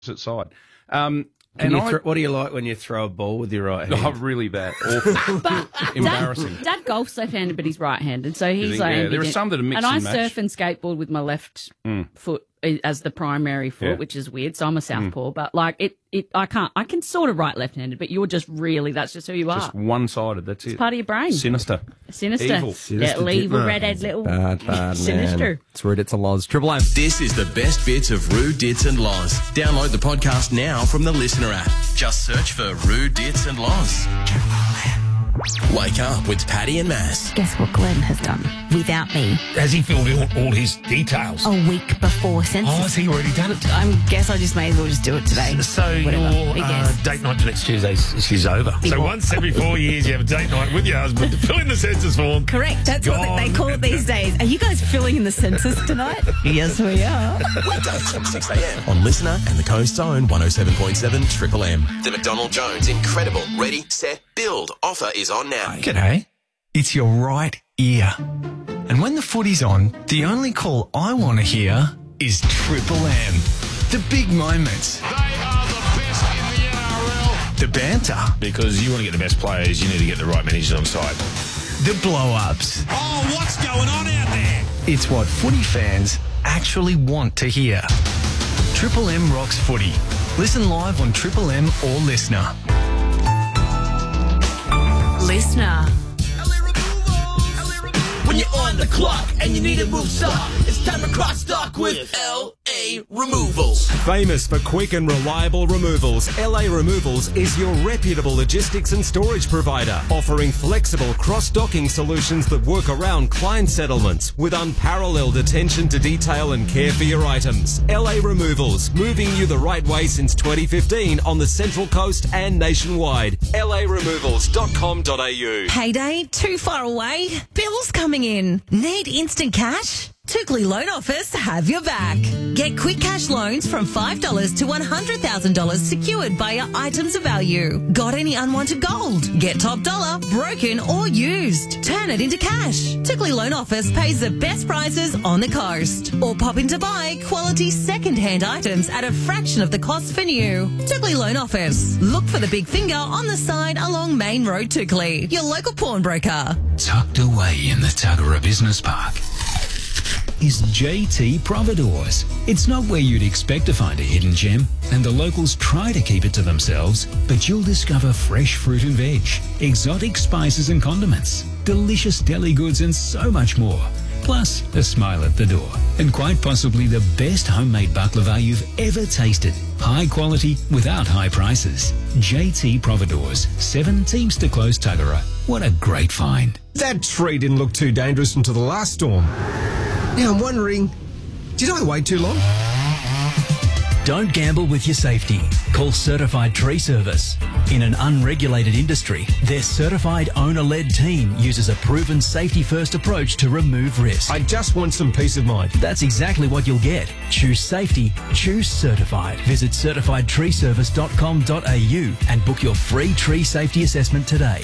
side. What do you like when you throw a ball with your right hand? Oh, really bad. Awful. Embarrassing. Dad golfs left-handed, but he's right-handed, so he's like... Yeah, there are some that are mixed and and match. I surf and skateboard with my left foot as the primary foot, which is weird, so I'm a southpaw, but like I can sort of right left-handed, but you're just really, that's just who you are. Just one-sided, that's it. It's part of your brain. Sinister. Evil. Little evil redhead, little... Bad, sinister. Man. It's Rude Dits and Loz. Triple M. This is the best bits of Rude Dits and Loz. Download the podcast now from the Listener app. Just search for Rude Dits and Loz. Wake up with Paddy and Maz. Guess what Glenn has done without me? Has he filled in all his details? A week before census. Oh, has he already done it? I guess I just may as well just do it today. So Whatever. your date night to next Tuesday is over. So once every 4 years you have a date night with your husband to fill in the census form. Correct. That's what they call it these days. Are you guys filling in the census tonight? Yes, we are. Weekdays from 6 a.m. on Listener and the Coast Zone 107.7 Triple M. The McDonald Jones Incredible Ready, Set, Build offer is on now. G'day. It's your right ear. And when the footy's on, the only call I want to hear is Triple M. The big moments. They are the best in the NRL. The banter. Because you want to get the best players, you need to get the right managers on side. The blow-ups. Oh, what's going on out there? It's what footy fans actually want to hear. Triple M rocks footy. Listen live on Triple M or Listener. Listener. When you're on the clock and you need to move stock, it's time to cross stock with LA Removals. Famous for quick and reliable removals, LA Removals is your reputable logistics and storage provider, offering flexible cross-docking solutions that work around client settlements with unparalleled attention to detail and care for your items. LA Removals, moving you the right way since 2015 on the Central Coast and nationwide. LARemovals.com.au. Payday too far away? Bills coming in. Need instant cash? Tookley Loan Office have your back. Get quick cash loans from $5 to $100,000 secured by your items of value. Got any unwanted gold? Get top dollar, broken or used. Turn it into cash. Tookley Loan Office pays the best prices on the coast. Or pop in to buy quality second-hand items at a fraction of the cost for new. Tookley Loan Office. Look for the big finger on the side along Main Road, Tookley. Your local pawnbroker. Tucked away in the Tuggerah Business Park is JT Providores. It's not where you'd expect to find a hidden gem, and the locals try to keep it to themselves, but you'll discover fresh fruit and veg, exotic spices and condiments, delicious deli goods and so much more. Plus, a smile at the door, and quite possibly the best homemade baklava you've ever tasted. High quality without high prices. JT Providores, 7 Teamster Close, Tuggerah. What a great find. That tree didn't look too dangerous until the last storm. Now I'm wondering, did I wait too long? Don't gamble with your safety. Call Certified Tree Service. In an unregulated industry, their certified owner-led team uses a proven safety-first approach to remove risk. I just want some peace of mind. That's exactly what you'll get. Choose safety. Choose Certified. Visit certifiedtreeservice.com.au and book your free tree safety assessment today.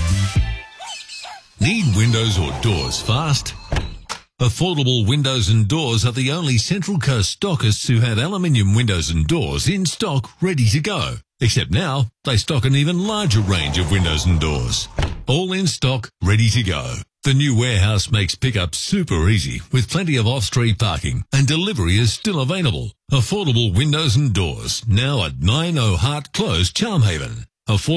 Need windows or doors fast? Affordable Windows and Doors are the only Central Coast stockists who have aluminium windows and doors in stock ready to go. Except now, they stock an even larger range of windows and doors. All in stock, ready to go. The new warehouse makes pickup super easy with plenty of off-street parking, and delivery is still available. Affordable Windows and Doors, now at 90 Hart Close, Charmhaven.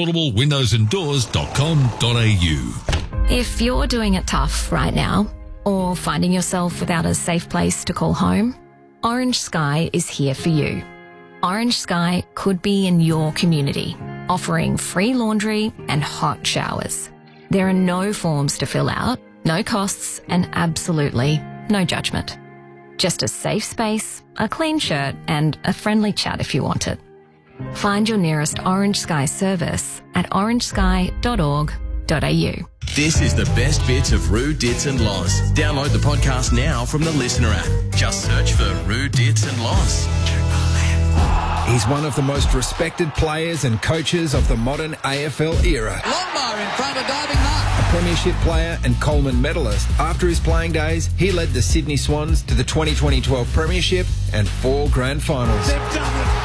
AffordableWindowsandDoors.com.au. If you're doing it tough right now, or finding yourself without a safe place to call home, Orange Sky is here for you. Orange Sky could be in your community, offering free laundry and hot showers. There are no forms to fill out, no costs, and absolutely no judgment. Just a safe space, a clean shirt, and a friendly chat if you want it. Find your nearest Orange Sky service at orangesky.org.au. This is the best bits of Rude Dits and Loz. Download the podcast now from the Listener app. Just search for Rude Dits and Loz. He's one of the most respected players and coaches of the modern AFL era. Longbar in front of diving mark. A premiership player and Coleman medalist. After his playing days, he led the Sydney Swans to the 2012 premiership and 4 grand finals. They've done it.